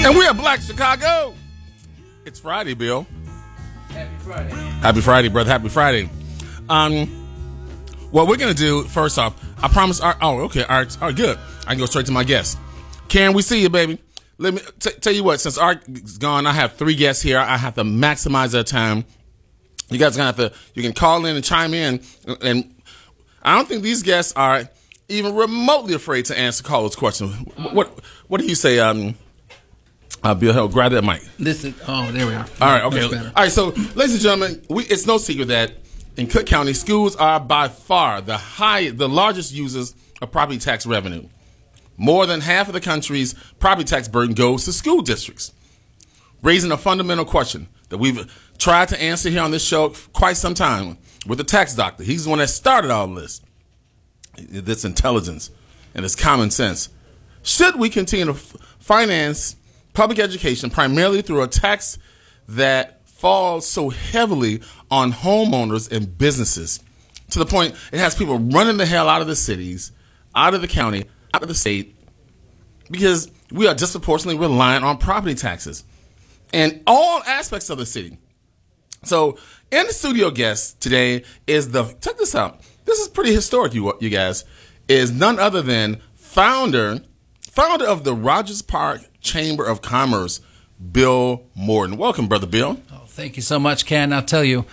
And we are Black Chicago. It's Friday, Bill. Happy Friday. Happy Friday, brother. Happy Friday. What we're going to do, first off, I promise. Okay. All right, good. I can go straight to my guest. Karen, we see you, baby. Let me tell you what, since Art's gone, I have 3 guests here. I have to maximize their time. You guys are going to have to, you can call in and chime in. And I don't think these guests are even remotely afraid to answer callers' questions. What do you say, Bill Hill? Grab that mic. There we are. All right, okay. All right, so, ladies and gentlemen, it's no secret that in Cook County, schools are by far the largest users of property tax revenue. More than half of the country's property tax burden goes to school districts, raising a fundamental question that we've tried to answer here on this show for quite some time with the tax doctor. He's the one that started all this intelligence and this common sense. Should we continue to finance public education primarily through a tax that falls so heavily on homeowners and businesses to the point it has people running the hell out of the cities, out of the county, out of the state, because we are disproportionately reliant on property taxes and all aspects of the city. So, in the studio guest today is check this out. This is pretty historic, you guys. Is none other than founder of the Rogers Park Chamber of Commerce, Bill Morton. Welcome, brother Bill. Oh, thank you so much, Ken. I'll tell you,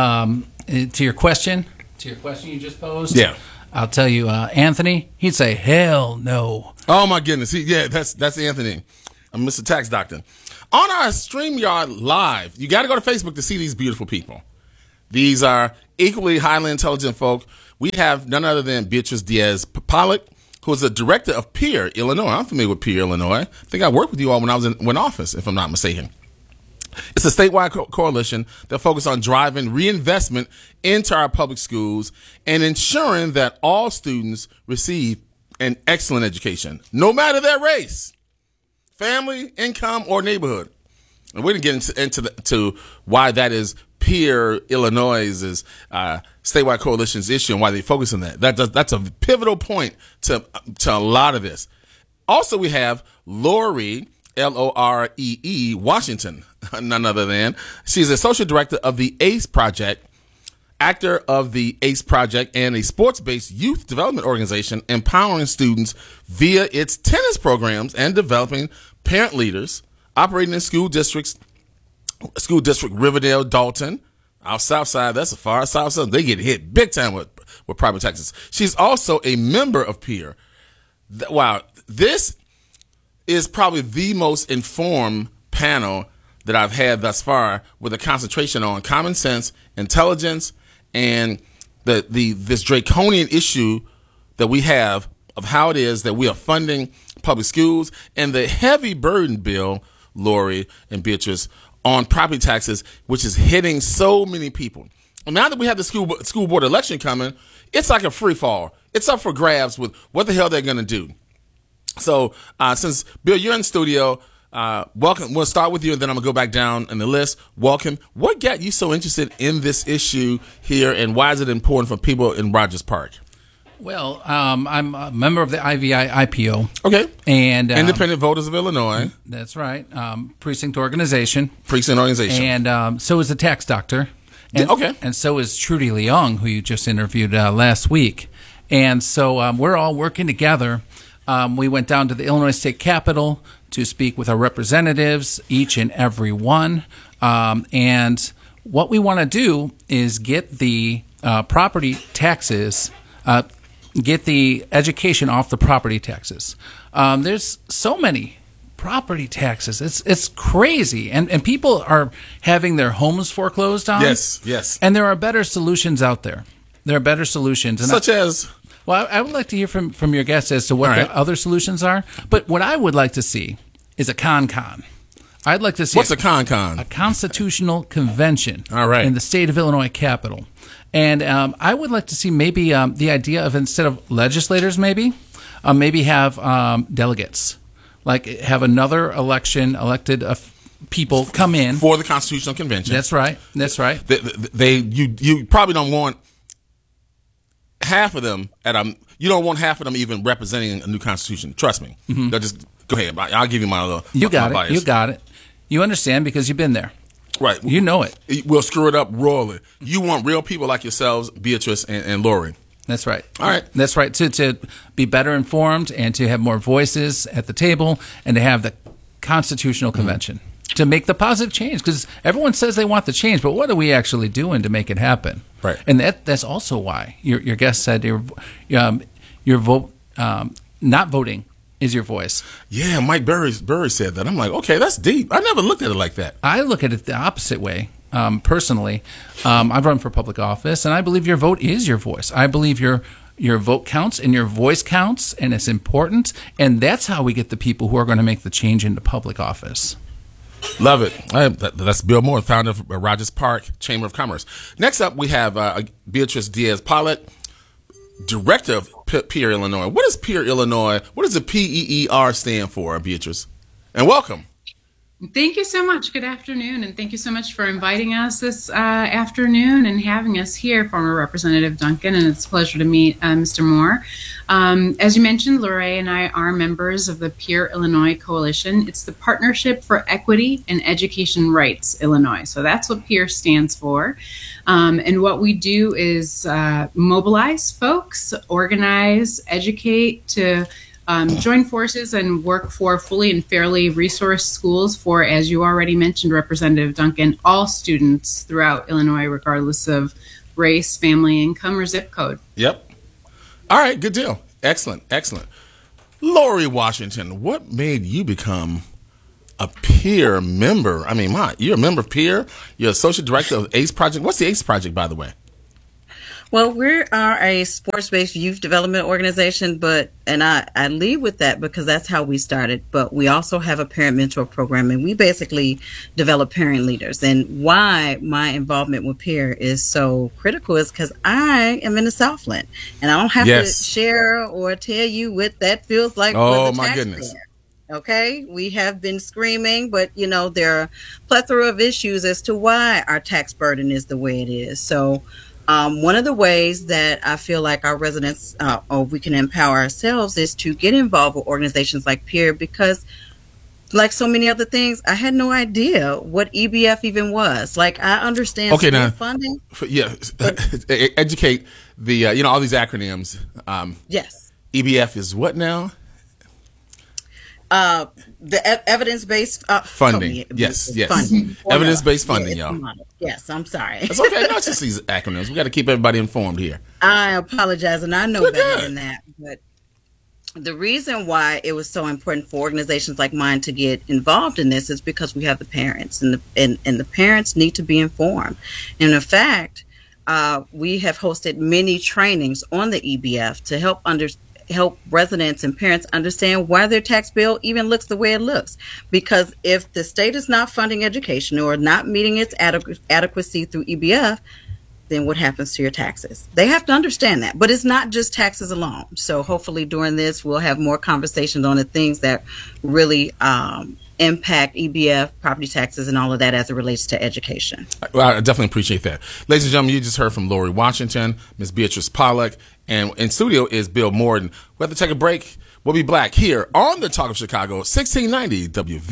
to your question you just posed. Yeah. I'll tell you, Anthony, he'd say, hell no. Oh, my goodness. That's Anthony. I'm Mr. Tax Doctor. On our StreamYard Live, you got to go to Facebook to see these beautiful people. These are equally highly intelligent folk. We have none other than Beatrice Diaz-Pollock, who is the director of PEER, Illinois. I'm familiar with PEER, Illinois. I think I worked with you all when I was in office, if I'm not mistaken. It's a statewide coalition that focuses on driving reinvestment into our public schools and ensuring that all students receive an excellent education, no matter their race, family, income, or neighborhood. And we're going to get into why that is PEER, Illinois' statewide coalition's issue and why they focus on that. That's a pivotal point to a lot of this. Also, we have Loree, Loree, Washington, none other than. She's associate director of the ACE Project, actor of the ACE Project, and a sports-based youth development organization empowering students via its tennis programs and developing parent leaders operating in school district Riverdale, Dalton, our south side. That's the far south side. They get hit big time with private taxes. She's also a member of PEER. Wow, this is probably the most informed panel that I've had thus far, with a concentration on common sense, intelligence, and this draconian issue that we have of how it is that we are funding public schools and the heavy burden, Bill, Loree, and Beatrice, on property taxes, which is hitting so many people. And now that we have the school board election coming, it's like a free fall. It's up for grabs with what the hell they're going to do. So since, Bill, you're in studio, welcome. We'll start with you, and then I'm going to go back down in the list. Welcome. What got you so interested in this issue here, and why is it important for people in Rogers Park? Well, I'm a member of the IVI IPO. Okay. And Independent Voters of Illinois. That's right. Precinct organization. And so is the tax doctor. And, okay. And so is Trudy Leong, who you just interviewed last week. And so we're all working together. We went down to the Illinois State Capitol to speak with our representatives, each and every one. And what we want to do is get the property taxes, get the education off the property taxes. There's so many property taxes. It's crazy. And people are having their homes foreclosed on. Yes. And there are better solutions out there. There are better solutions. And Such as? Well, I would like to hear from your guests as to what the other solutions are. But what I would like to see is a con. I'd like to see what's a con? A constitutional convention. All right. In the state of Illinois Capitol. And I would like to see maybe the idea of, instead of legislators, maybe have delegates. Like have another election, elected people come in for the constitutional convention. That's right. You probably don't want half of them you don't want half of them even representing a new constitution. Trust me. Mm-hmm. Go ahead. I'll give you my little. You got my it. bias. You got it. You understand because you've been there. Right. You know it. We'll screw it up royally. You want real people like yourselves, Beatrice and Lori. That's right. All right. That's right. To be better informed and to have more voices at the table and to have the Constitutional Convention to make the positive change. Because everyone says they want the change, but what are we actually doing to make it happen? Right. And that's also why your guest said your vote, not voting is your voice. Yeah, Mike Burry said that. I'm like, okay, that's deep. I never looked at it like that. I look at it the opposite way. Personally, I've run for public office, and I believe your vote is your voice. I believe your vote counts and your voice counts, and it's important. And that's how we get the people who are going to make the change into public office. Love it. That's Bill Moore, founder of Rogers Park Chamber of Commerce. Next up, we have Beatrice Diaz-Pollitt, director of PEER Illinois. What is PEER Illinois? What does the PEER stand for, Beatrice? And welcome. Thank you so much. Good afternoon, and thank you so much for inviting us this afternoon and having us here, former Representative Duncan, and it's a pleasure to meet Mr. Moore. As you mentioned, Lorraine and I are members of the PEER Illinois Coalition. It's the Partnership for Equity and Education Rights Illinois. So that's what PEER stands for. And what we do is mobilize folks, organize, educate to join forces and work for fully and fairly resourced schools for, as you already mentioned, Representative Duncan, all students throughout Illinois, regardless of race, family, income, or zip code. Yep. All right, good deal. Excellent. Lori Washington, what made you become a PEER member? I mean, you're a member of PEER. You're associate director of ACE Project. What's the ACE Project, by the way? Well, we are a sports-based youth development organization, and I lead with that because that's how we started. But we also have a parent mentor program, and we basically develop parent leaders. And why my involvement with PEER is so critical is because I am in the Southland, and I don't have to share or tell you what that feels like. Oh, my goodness. Okay, we have been screaming, but there are a plethora of issues as to why our tax burden is the way it is. So one of the ways that I feel like our residents or we can empower ourselves is to get involved with organizations like PEER, because like so many other things, I had no idea what EBF even was. Like, I understand funding. Educate the, all these acronyms. Yes. EBF is what now? The evidence-based funding. Yes. Funding. Evidence-based funding, y'all. Yes, I'm sorry. It's okay. Not just these acronyms. We got to keep everybody informed here. I apologize, and I know better than that. But the reason why it was so important for organizations like mine to get involved in this is because we have the parents, and the parents need to be informed. And in fact, we have hosted many trainings on the EBF to help residents and parents understand why their tax bill even looks the way it looks. Because if the state is not funding education or not meeting its adequacy through EBF, then what happens to your taxes? They have to understand that. But it's not just taxes alone. So hopefully during this, we'll have more conversations on the things that really impact EBF, property taxes, and all of that as it relates to education. Well, I definitely appreciate that. Ladies and gentlemen, you just heard from Lori Washington, Ms. Beatrice Pollitt, and in studio is Bill Morden. We have to take a break. We'll be back here on the Talk of Chicago, 1690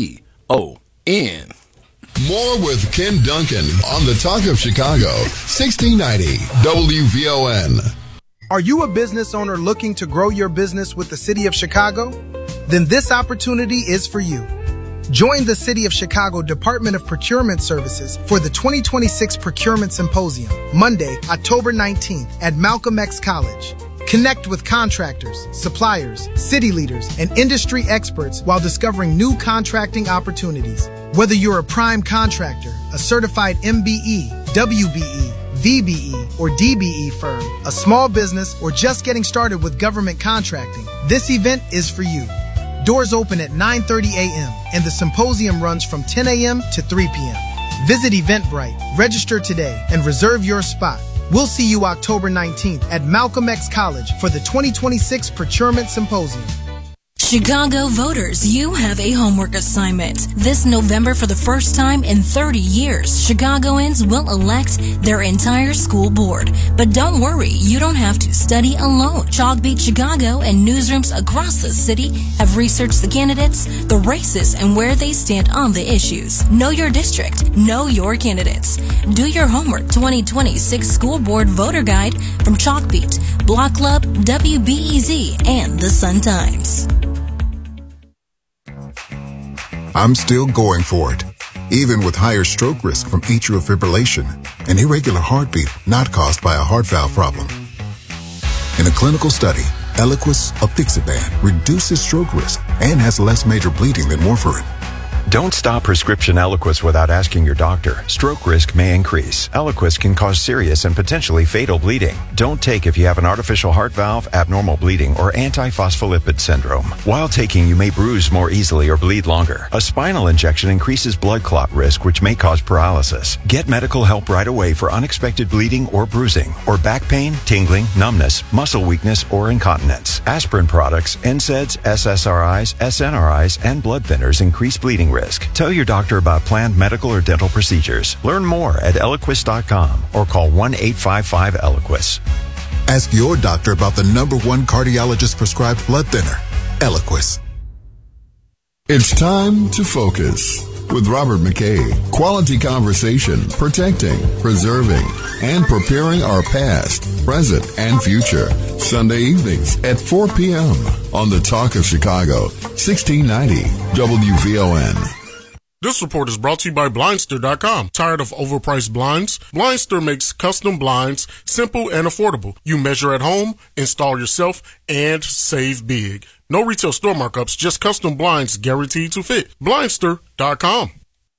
WVON. More with Ken Duncan on the Talk of Chicago, 1690 WVON. Are you a business owner looking to grow your business with the City of Chicago? Then this opportunity is for you. Join the City of Chicago Department of Procurement Services for the 2026 Procurement Symposium, Monday, October 19th at Malcolm X College. Connect with contractors, suppliers, city leaders, and industry experts while discovering new contracting opportunities. Whether you're a prime contractor, a certified MBE, WBE, VBE, or DBE firm, a small business, or just getting started with government contracting, this event is for you. Doors open at 9:30 a.m. and the symposium runs from 10 a.m. to 3 p.m. Visit Eventbrite, register today, and reserve your spot. We'll see you October 19th at Malcolm X College for the 2026 Procurement Symposium. Chicago voters, you have a homework assignment. This November, for the first time in 30 years, Chicagoans will elect their entire school board. But don't worry, you don't have to study alone. Chalkbeat Chicago and newsrooms across the city have researched the candidates, the races, and where they stand on the issues. Know your district. Know your candidates. Do your homework 2026 School Board Voter Guide from Chalkbeat, Block Club, WBEZ, and the Sun-Times. I'm still going for it, even with higher stroke risk from atrial fibrillation, an irregular heartbeat not caused by a heart valve problem. In a clinical study, Eliquis apixaban reduces stroke risk and has less major bleeding than warfarin. Don't stop prescription Eliquis without asking your doctor. Stroke risk may increase. Eliquis can cause serious and potentially fatal bleeding. Don't take if you have an artificial heart valve, abnormal bleeding, or antiphospholipid syndrome. While taking, you may bruise more easily or bleed longer. A spinal injection increases blood clot risk, which may cause paralysis. Get medical help right away for unexpected bleeding or bruising, or back pain, tingling, numbness, muscle weakness, or incontinence. Aspirin products, NSAIDs, SSRIs, SNRIs, and blood thinners increase bleeding risk. Tell your doctor about planned medical or dental procedures. Learn more at Eliquis.com or call 1-855-ELIQUIS. Ask your doctor about the #1 cardiologist prescribed blood thinner, Eliquis. It's time to focus with Robert McKay. Quality conversation, protecting, preserving, and preparing our past, present, and future. Sunday evenings at 4 p.m. on The Talk of Chicago, 1690 WVON. This report is brought to you by Blindster.com. Tired of overpriced blinds? Blindster makes custom blinds simple and affordable. You measure at home, install yourself, and save big. No retail store markups, just custom blinds guaranteed to fit. Blindster.com.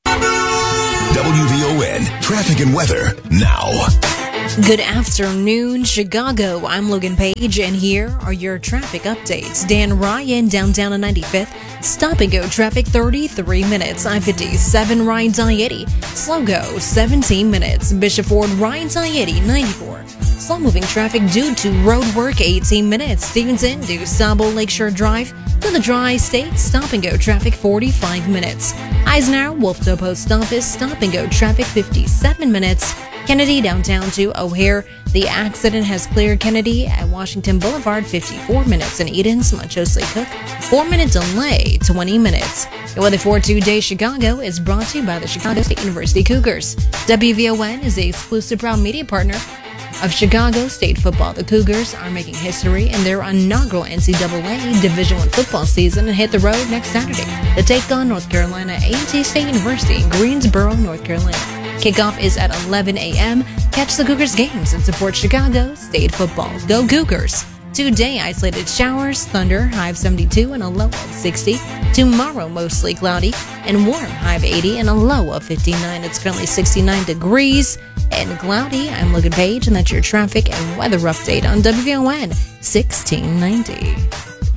WVON Traffic and Weather now. Good afternoon, Chicago. I'm Logan Page, and here are your traffic updates. Dan Ryan, downtown on 95th. Stop and go traffic 33 minutes. I-57 Ryan's I-80. Slow go 17 minutes. Bishop Ford Ryan's I-80 94. Slow moving traffic due to road work 18 minutes. Stevenson to Sabo Lakeshore Drive to the Tri-State. Stop and go traffic 45 minutes. Eisenhower Wolftoe Post Office. Stop and go traffic 57 minutes. Kennedy downtown to O'Hare. The accident has cleared Kennedy at Washington Boulevard 54 minutes. And Eden's Montchosely Cook 4-minute delay 20 minutes. The weather for today Chicago is brought to you by the Chicago State University Cougars. WVON is the exclusive proud media partner of Chicago State football. The Cougars are making history in their inaugural NCAA Division I football season and hit the road next Saturday to take on North Carolina A&T State University in Greensboro, North Carolina. Kickoff is at 11 a.m. Catch the Cougars games and support Chicago State football. Go Cougars! Today, isolated showers, thunder, high of 72 and a low of 60. Tomorrow, mostly cloudy and warm, high of 80 and a low of 59. It's currently 69 degrees and cloudy. I'm Logan Page, and that's your traffic and weather update on WVON 1690.